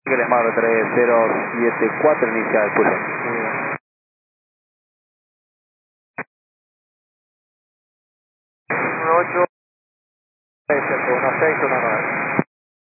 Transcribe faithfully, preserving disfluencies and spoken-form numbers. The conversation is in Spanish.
que les mando tres cero siete cuatro inicia el pulso. uno ocho uno seis uno nueve.